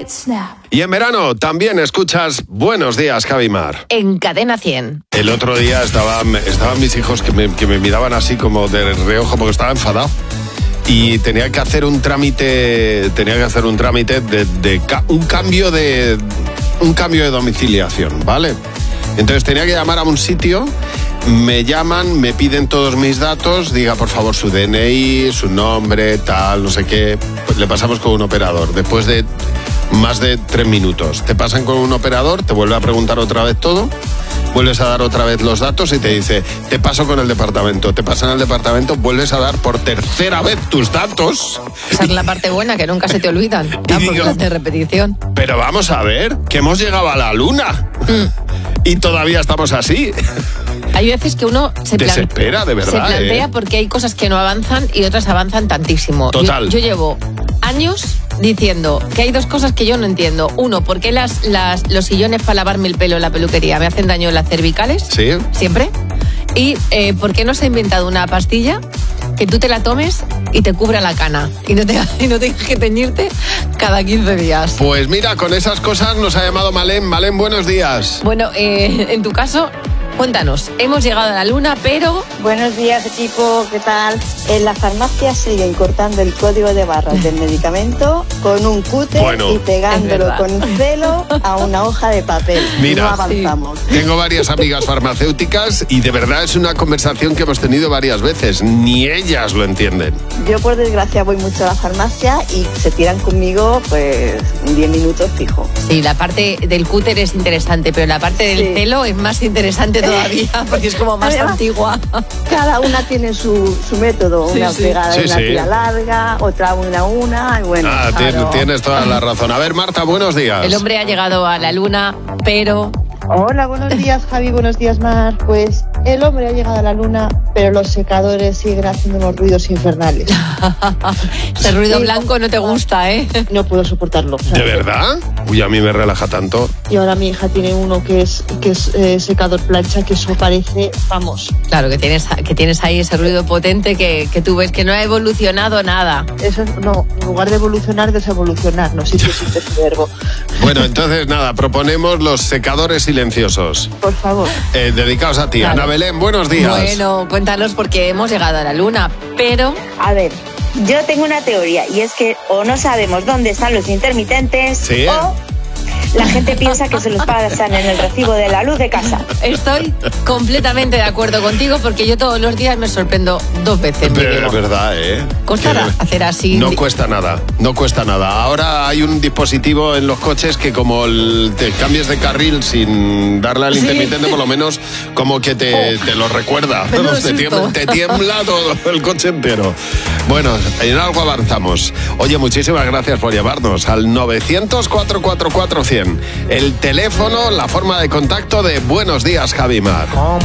Y en verano también escuchas Buenos Días, Javimar. En Cadena 100. El otro día estaban mis hijos que me miraban así como de reojo porque estaba enfadado. Y tenía que hacer un trámite de un cambio de domiciliación, ¿vale? Entonces tenía que llamar a un sitio, me llaman, me piden todos mis datos, diga por favor su DNI, su nombre, tal, no sé qué. Pues le pasamos con un operador. Después de más de 3 minutos, te pasan con un operador, te vuelve a preguntar otra vez todo, vuelves a dar otra vez los datos y te dice, te paso con el departamento. Te pasan al departamento, vuelves a dar por tercera vez tus datos. Esa es la parte buena, que nunca se te olvidan. Porque las de repetición. Pero vamos a ver, que hemos llegado a la luna. Y todavía estamos así. Hay veces que uno se desespera, de verdad. Se plantea porque hay cosas que no avanzan y otras avanzan tantísimo. Total. Yo llevo años diciendo que hay 2 cosas que yo no entiendo. Uno, ¿por qué los sillones para lavarme el pelo en la peluquería me hacen daño en las cervicales? Sí. Siempre. Y ¿por qué no se ha inventado una pastilla que tú te la tomes y te cubra la cana y no tengas que teñirte cada 15 días? Pues mira, con esas cosas nos ha llamado Malén. Malén, buenos días. Bueno, en tu caso, cuéntanos, hemos llegado a la luna, pero... Buenos días, equipo, ¿qué tal? En la farmacia siguen cortando el código de barras del medicamento con un cúter y pegándolo con celo a una hoja de papel. Mira, no avanzamos. Tengo varias amigas farmacéuticas y de verdad es una conversación que hemos tenido varias veces. Ni ellas lo entienden. Yo, por desgracia, voy mucho a la farmacia y se tiran conmigo, pues, 10 minutos fijo. Sí, la parte del cúter es interesante, pero la parte del celo es más interesante todavía, porque es como más antigua. Cada una tiene su método, una pegada en la tira larga, otra una, y bueno. Tienes toda la razón. A ver, Marta, buenos días. El hombre ha llegado a la luna, pero... Hola, buenos días, Javi, buenos días, Mar. Pues el hombre ha llegado a la luna, pero los secadores siguen haciendo unos ruidos infernales. Ese ruido blanco no te gusta, ¿eh? No puedo soportarlo. ¿De verdad? Uy, a mí me relaja tanto. Y ahora mi hija tiene uno que es secador plancha, que eso parece, vamos. Claro, que tienes ahí ese ruido potente que tú ves que no ha evolucionado nada. Eso no, en lugar de evolucionar, desevolucionar, no sé si existe ese verbo. Bueno, entonces nada, proponemos los secadores silenciosos. Por favor. Dedicados a ti. Claro. Ana Belén, buenos días. Bueno, cuéntanos porque hemos llegado a la luna, pero... A ver, yo tengo una teoría y es que o no sabemos dónde están los intermitentes o la gente piensa que se los pasan en el recibo de la luz de casa. Estoy completamente de acuerdo contigo porque yo todos los días me sorprendo 2 veces. Pero es verdad, ¿Costará hacer así? No cuesta nada. Ahora hay un dispositivo en los coches que como te cambies de carril sin darle al intermitente, por lo menos como que te lo recuerda. Te tiembla todo el coche entero. Bueno, en algo avanzamos. Oye, muchísimas gracias por llamarnos al 900-444-100. El teléfono, la forma de contacto de Buenos Días, Javimar.